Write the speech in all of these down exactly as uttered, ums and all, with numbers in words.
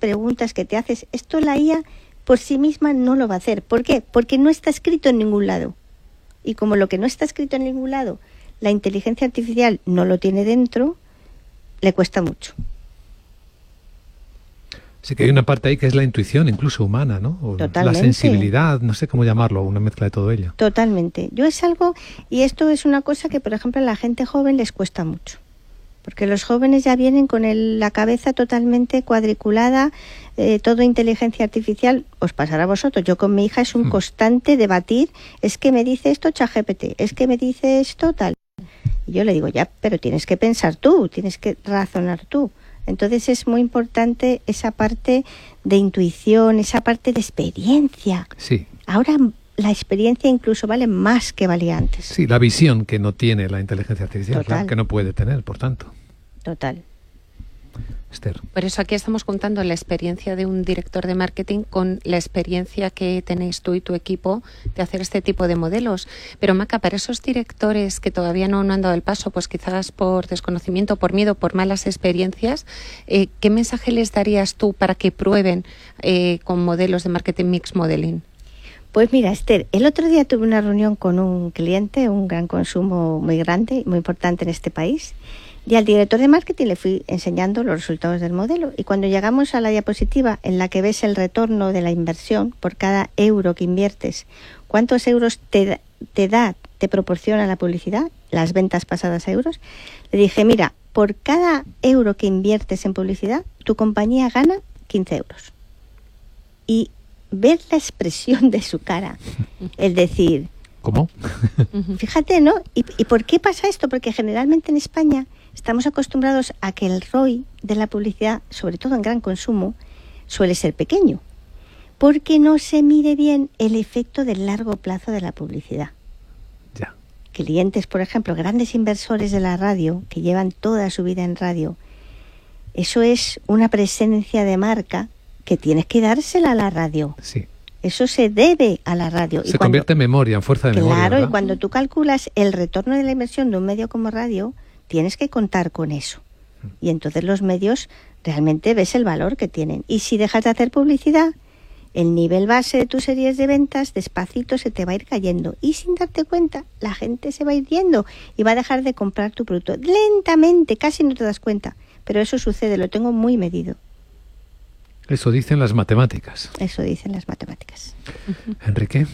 preguntas que te haces, esto la I A por sí misma no lo va a hacer. ¿Por qué? Porque no está escrito en ningún lado. Y como lo que no está escrito en ningún lado, la inteligencia artificial no lo tiene dentro, le cuesta mucho. Sí que hay una parte ahí que es la intuición, incluso humana, ¿no? O Totalmente. La sensibilidad, no sé cómo llamarlo, una mezcla de todo ello. Totalmente. Yo es algo, y esto es una cosa que, por ejemplo, a la gente joven les cuesta mucho. Porque los jóvenes ya vienen con el, la cabeza totalmente cuadriculada, eh, todo inteligencia artificial. Os pasará a vosotros. Yo con mi hija es un hmm. constante debatir. Es que me dice esto ChatGPT, es que me dice esto tal. Y yo le digo, ya, pero tienes que pensar tú, tienes que razonar tú. Entonces es muy importante esa parte de intuición, esa parte de experiencia. Sí. Ahora la experiencia incluso vale más que valía antes. Sí, la visión que no tiene la inteligencia artificial, Total. Claro, que no puede tener, por tanto. Total. Esther. Por eso aquí estamos contando la experiencia de un director de marketing con la experiencia que tenéis tú y tu equipo de hacer este tipo de modelos. Pero Maca, para esos directores que todavía no, no han dado el paso, pues quizás por desconocimiento, por miedo, por malas experiencias, eh, ¿qué mensaje les darías tú para que prueben eh, con modelos de marketing mix modeling? Pues mira, Esther, el otro día tuve una reunión con un cliente, un gran consumo muy grande, muy importante en este país. Y al director de marketing le fui enseñando los resultados del modelo. Y cuando llegamos a la diapositiva en la que ves el retorno de la inversión por cada euro que inviertes, cuántos euros te, te da, te proporciona la publicidad, las ventas pasadas a euros, le dije, mira, por cada euro que inviertes en publicidad, tu compañía gana quince euros. Y ver la expresión de su cara, el decir... ¿Cómo? Fíjate, ¿no? ¿Y, ¿Y por qué pasa esto? Porque generalmente en España estamos acostumbrados a que el R O I de la publicidad, sobre todo en gran consumo, suele ser pequeño, porque no se mide bien el efecto del largo plazo de la publicidad. Ya. Clientes, por ejemplo, grandes inversores de la radio, que llevan toda su vida en radio, eso es una presencia de marca que tienes que dársela a la radio. Sí. Eso se debe a la radio. Se y cuando, convierte en memoria, en fuerza de claro, memoria. Claro, ¿verdad? Y cuando tú calculas el retorno de la inversión de un medio como radio, tienes que contar con eso. Y entonces los medios realmente ves el valor que tienen. Y si dejas de hacer publicidad, el nivel base de tus series de ventas despacito se te va a ir cayendo. Y sin darte cuenta, la gente se va a ir yendo y va a dejar de comprar tu producto. Lentamente, casi no te das cuenta. Pero eso sucede, lo tengo muy medido. Eso dicen las matemáticas. Eso dicen las matemáticas. Enrique.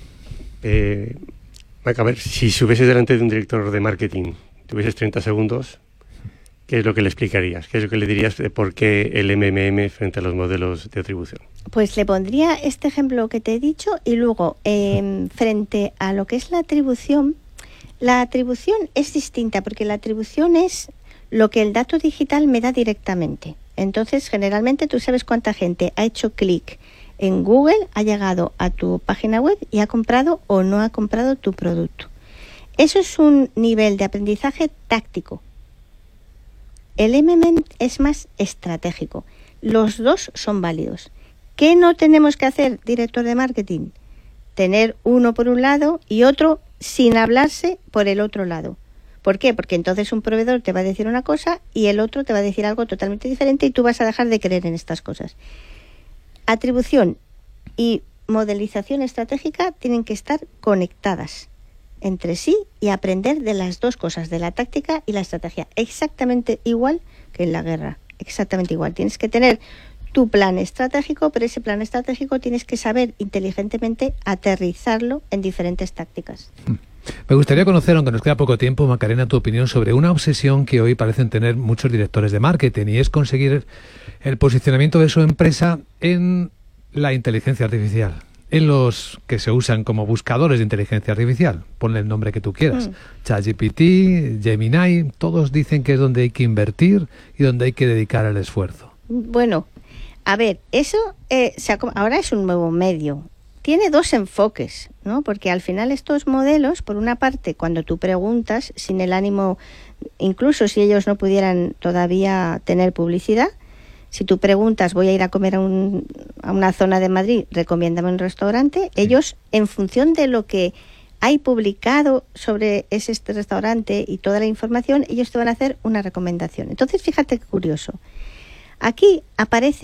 Eh, a ver, si subieses delante de un director de marketing, tuvieses treinta segundos, ¿qué es lo que le explicarías? ¿Qué es lo que le dirías de por qué el M M M frente a los modelos de atribución? Pues le pondría este ejemplo que te he dicho y luego, eh, frente a lo que es la atribución, la atribución es distinta porque la atribución es lo que el dato digital me da directamente. Entonces, generalmente tú sabes cuánta gente ha hecho clic en Google, ha llegado a tu página web y ha comprado o no ha comprado tu producto. Eso es un nivel de aprendizaje táctico. El M M M es más estratégico. Los dos son válidos. ¿Qué no tenemos que hacer, director de marketing? Tener uno por un lado y otro sin hablarse por el otro lado. ¿Por qué? Porque entonces un proveedor te va a decir una cosa y el otro te va a decir algo totalmente diferente y tú vas a dejar de creer en estas cosas. Atribución y modelización estratégica tienen que estar conectadas entre sí y aprender de las dos cosas, de la táctica y la estrategia. Exactamente igual que en la guerra. Exactamente igual. Tienes que tener tu plan estratégico, pero ese plan estratégico tienes que saber inteligentemente aterrizarlo en diferentes tácticas. Me gustaría conocer, aunque nos queda poco tiempo, Macarena, tu opinión sobre una obsesión que hoy parecen tener muchos directores de marketing y es conseguir el posicionamiento de su empresa en la inteligencia artificial, en los que se usan como buscadores de inteligencia artificial. Ponle el nombre que tú quieras. Mm. ChatGPT, Gemini, todos dicen que es donde hay que invertir y donde hay que dedicar el esfuerzo. Bueno, a ver, eso eh, se ha, ahora es un nuevo medio. Tiene dos enfoques, ¿no? Porque al final estos modelos, por una parte, cuando tú preguntas, sin el ánimo, incluso si ellos no pudieran todavía tener publicidad, si tú preguntas, voy a ir a comer a, un, a una zona de Madrid, recomiéndame un restaurante, sí. Ellos, en función de lo que hay publicado sobre ese este restaurante y toda la información, ellos te van a hacer una recomendación. Entonces, fíjate qué curioso. Aquí aparece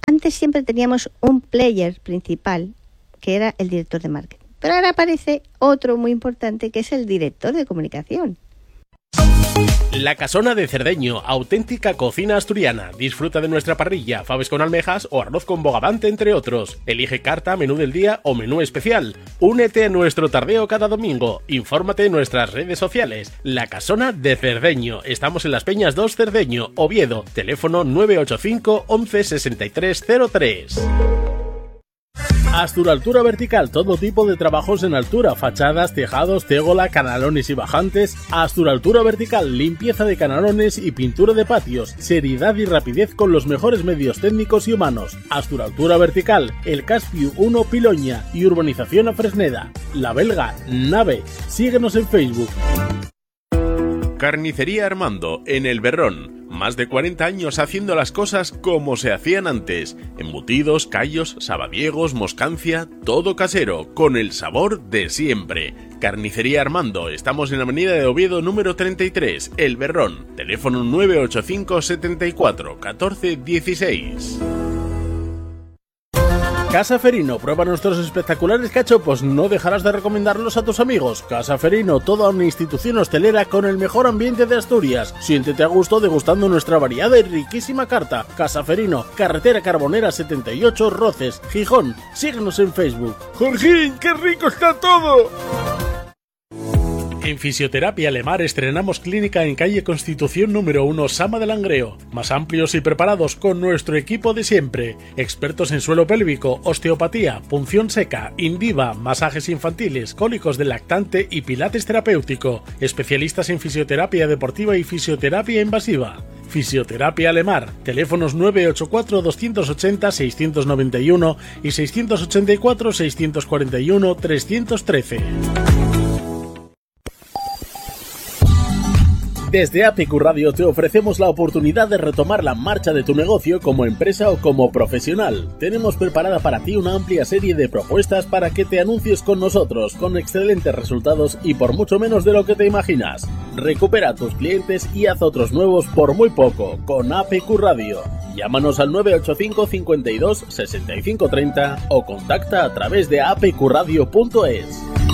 Antes siempre teníamos un player principal, que era el director de marketing. Pero ahora aparece otro muy importante, que es el director de comunicación. La Casona de Cerdeño, auténtica cocina asturiana. Disfruta de nuestra parrilla, faves con almejas o arroz con bogavante, entre otros. Elige carta, menú del día o menú especial. Únete a nuestro tardeo cada domingo. Infórmate en nuestras redes sociales. La Casona de Cerdeño. Estamos en Las Peñas dos, Cerdeño, Oviedo. Teléfono nueve ocho cinco once sesenta y tres cero tres. Asturaltura Vertical, todo tipo de trabajos en altura, fachadas, tejados, tegola, canalones y bajantes. Asturaltura Vertical, limpieza de canalones y pintura de patios, seriedad y rapidez con los mejores medios técnicos y humanos. Asturaltura Vertical, El Caspiu uno Piloña y Urbanización a Fresneda. La Belga, Nave. Síguenos en Facebook. Carnicería Armando, en El Berrón. Más de cuarenta años haciendo las cosas como se hacían antes. Embutidos, callos, sabadiegos, moscancia, todo casero, con el sabor de siempre. Carnicería Armando, estamos en la avenida de Oviedo número treinta y tres, El Berrón. Teléfono nueve ocho cinco setenta y cuatro catorce dieciséis. Casa Ferino, prueba nuestros espectaculares cachopos, no dejarás de recomendarlos a tus amigos. Casa Ferino, toda una institución hostelera con el mejor ambiente de Asturias. Siéntete a gusto degustando nuestra variada y riquísima carta. Casa Ferino, carretera Carbonera setenta y ocho, Roces, Gijón. Síguenos en Facebook. ¡Jorgín, qué rico está todo! En Fisioterapia Lemar estrenamos clínica en calle Constitución número uno, Sama de Langreo. Más amplios y preparados con nuestro equipo de siempre. Expertos en suelo pélvico, osteopatía, punción seca, Indiva, masajes infantiles, cólicos del lactante y pilates terapéutico. Especialistas en fisioterapia deportiva y fisioterapia invasiva. Fisioterapia Lemar. Teléfonos nueve ocho cuatro dos ochenta seis nueve uno y seis ocho cuatro seis cuatro uno tres uno tres. Desde A P Q Radio te ofrecemos la oportunidad de retomar la marcha de tu negocio como empresa o como profesional. Tenemos preparada para ti una amplia serie de propuestas para que te anuncies con nosotros, con excelentes resultados y por mucho menos de lo que te imaginas. Recupera a tus clientes y haz otros nuevos por muy poco, con A P Q Radio. Llámanos al nueve ocho cinco cincuenta y dos sesenta y cinco treinta o contacta a través de a p q radio punto es.